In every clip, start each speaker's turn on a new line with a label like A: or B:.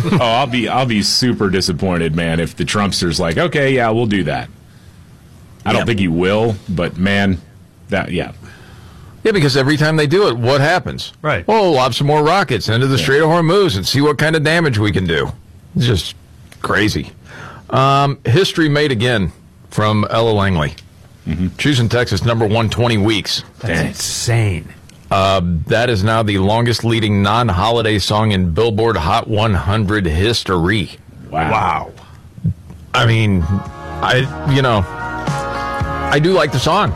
A: I'll be super disappointed, man, if the Trumpster's like, okay, yeah, we'll do that. I don't think he will, but man,
B: Yeah, because every time they do it, what happens?
C: Right.
B: Oh, lob some more rockets into the Strait of Hormuz and see what kind of damage we can do. It's just crazy. History made again from Ella Langley. Choosing Texas number 120 weeks.
C: That's insane.
B: That is now the longest leading non-holiday song in Billboard Hot 100 history.
C: Wow.
B: I mean, I do like the song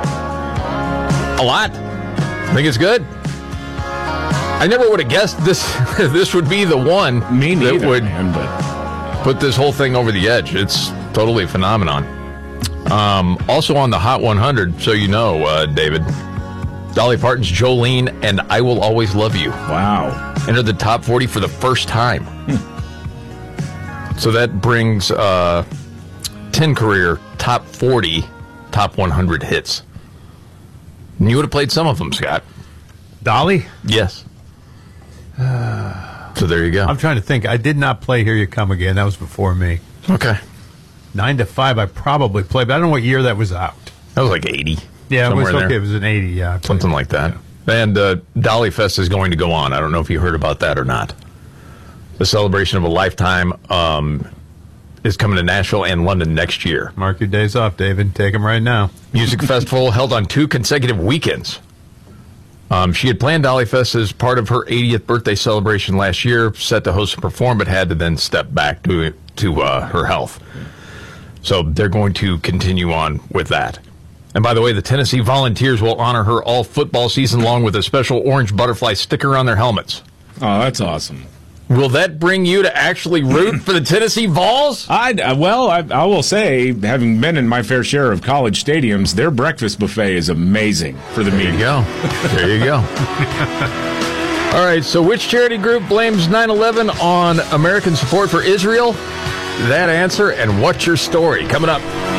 B: a lot. I think it's good. I never would have guessed this would be the one that would put this whole thing over the edge. It's totally a phenomenon. Also on the Hot 100, so you know, David, Dolly Parton's Jolene and I Will Always Love You.
A: Wow.
B: Entered the top 40 for the first time. So that brings 10 career top 40, top 100 hits. And you would have played some of them, Scott.
C: Dolly?
B: Yes. So there you go.
C: I'm trying to think. I did not play Here You Come Again. That was before me.
B: Okay.
C: 9 to 5 I probably played, but I don't know what year that was out.
B: That was like 80.
C: Yeah, it was okay.
B: There.
C: It was an 80, yeah.
B: Something like that. Yeah. And Dolly Fest is going to go on. I don't know if you heard about that or not. The celebration of a lifetime is coming to Nashville and London next year.
C: Mark your days off, David. Take them right now.
B: Music festival held on 2 consecutive weekends. She had planned Dolly Fest as part of her 80th birthday celebration last year, set to host and perform, but had to then step back to her health. So they're going to continue on with that. And by the way, the Tennessee Volunteers will honor her all football season long with a special orange butterfly sticker on their helmets.
A: Oh, that's awesome.
B: Will that bring you to actually root for the Tennessee Vols?
A: I will say, having been in my fair share of college stadiums, their breakfast buffet is amazing for the media.
B: There you go. All right, so which charity group blames 9/11 on American support for Israel? That answer and what's your story? Coming up.